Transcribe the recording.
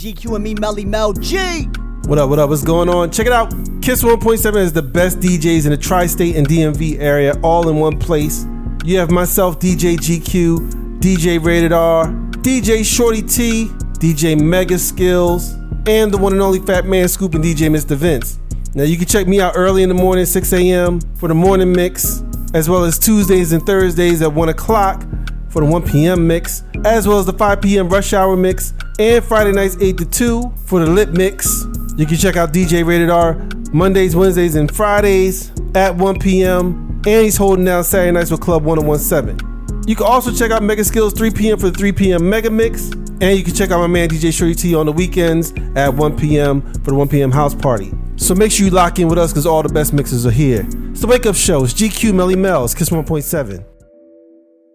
GQ and me, Melly Mel G. What up, what's going on? Check it out. Kiss 1.7 is the best DJs in the tri-state and DMV area, all in one place. You have myself, DJ GQ, DJ Rated R, DJ Shorty T, DJ Mega Skills, and the one and only Fat Man Scoop and DJ Mr. Vince. Now you can check me out early in the morning, 6 a.m. for the morning mix, as well as Tuesdays and Thursdays at 1 o'clock for the 1 p.m. mix, as well as the 5 p.m. rush hour mix, and Friday nights 8 to 2 for the lit mix. You can check out DJ Rated R Mondays, Wednesdays, and Fridays at 1 p.m. And he's holding down Saturday nights with Club 1017. You can also check out Mega Skills 3 p.m. for the 3 p.m. Mega Mix. And you can check out my man DJ Shorty T on the weekends at 1 p.m. for the 1 p.m. house party. So make sure you lock in with us because all the best mixes are here. It's the Wake Up Show. It's GQ Melly Mel's Kiss 1.7.